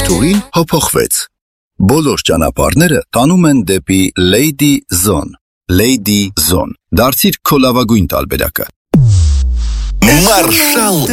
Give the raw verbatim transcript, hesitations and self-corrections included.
Փոքրուհին հոփոխվեց։ Բոլոր ճանապարհները տանում են դեպի Lady Zone։ Lady Zone։ Դարձիր քո լավագույն տարբերակը։ Մարշալ